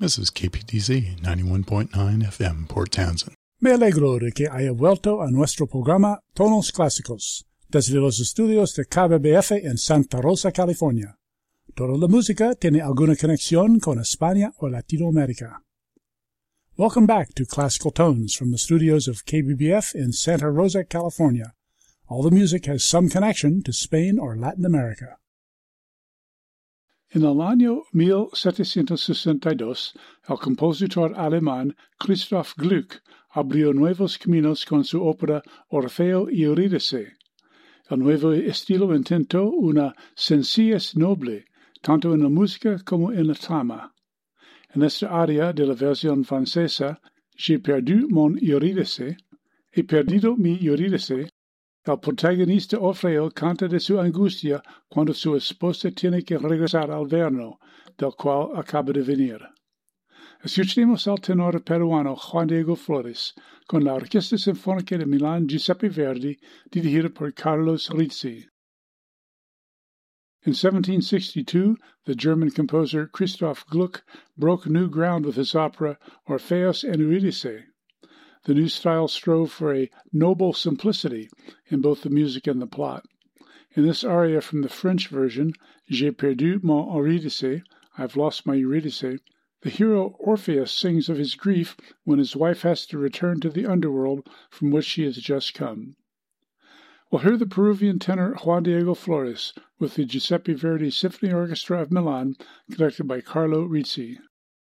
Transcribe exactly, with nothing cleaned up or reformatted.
This is K P D Z ninety-one point nine F M, Port Townsend. Me alegro de que haya vuelto a nuestro programa Tonos Clásicos, desde los estudios de K B B F en Santa Rosa, California. Toda la música tiene alguna conexión con España o Latinoamérica. Welcome back to Classical Tones from the studios of K B B F in Santa Rosa, California. All the music has some connection to Spain or Latin America. En el año mil setecientos sesenta y dos, el compositor alemán Christoph Gluck abrió nuevos caminos con su ópera Orfeo y Eurídice. El nuevo estilo intentó una sencillez noble, tanto en la música como en la trama. En esta área de la versión francesa, J'ai perdu mon Eurídice, he perdido mi Eurídice, el protagonista Orfeo canta de su angustia cuando su esposa tiene que regresar al verno, del cual acaba de venir. Escuchemos al tenor peruano Juan Diego Flores con la Orquesta Sinfónica de Milán Giuseppe Verdi, dirigida por Carlos Rizzi. In seventeen sixty-two, the German composer Christoph Gluck broke new ground with his opera Orpheus and Eurydice. The new style strove for a noble simplicity in both the music and the plot. In this aria from the French version, J'ai perdu mon Eurydice, I've lost my Eurydice, the hero Orpheus sings of his grief when his wife has to return to the underworld from which she has just come. We'll hear the Peruvian tenor Juan Diego Flores with the Giuseppe Verdi Symphony Orchestra of Milan, conducted by Carlo Rizzi.